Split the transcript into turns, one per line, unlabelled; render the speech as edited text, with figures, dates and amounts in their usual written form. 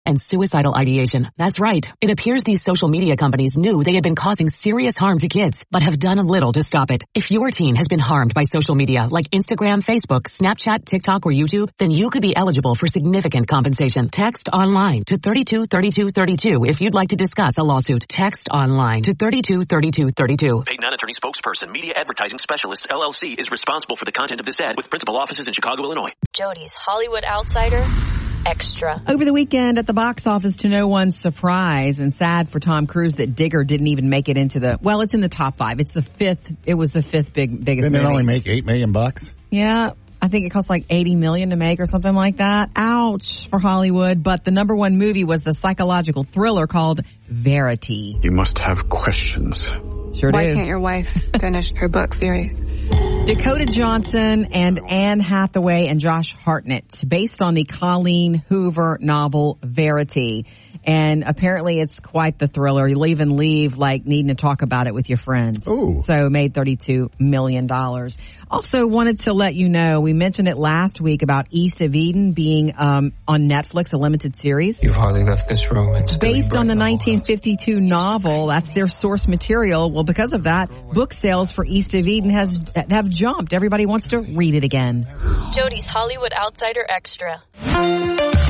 and suicidal ideation. That's right. It appears these social media companies knew they had been causing serious harm to kids, but have done little to stop it. If your teen has been harmed by social media like Instagram, Facebook, Snapchat, TikTok, or YouTube, then you could be eligible for significant compensation. Text online to 323232 if you'd like to discuss a lawsuit. Text online to 323232.
Paid non-attorney spokesperson, Media Advertising Specialist, LLC, is responsible for the content of this ad with principal offices in Chicago, Illinois.
Jody's Hollywood Outsider Extra.
Over the weekend at the box office, to no one's surprise, and sad for Tom Cruise that Digger didn't even make it into it's in the top 5. It was the fifth biggest
Didn't
movie.
it only make $8 million?
Yeah. I think it cost like $80 million to make or something like that. Ouch for Hollywood. But the number one movie was the psychological thriller called Verity.
You must have questions.
Sure
Why
do.
can't your wife finish her book series?
Dakota Johnson and Anne Hathaway and Josh Hartnett, based on the Colleen Hoover novel Verity. And apparently it's quite the thriller. You'll even leave like needing to talk about it with your friends.
Ooh.
So it made $32 million. Also wanted to let you know, we mentioned it last week about East of Eden being on Netflix, a limited series.
You've hardly left this room. It's
Based on the 1952 novel. That's their source material. Well, because of that, book sales for East of Eden have jumped. Everybody wants to read it again.
Jody's Hollywood Outsider Extra.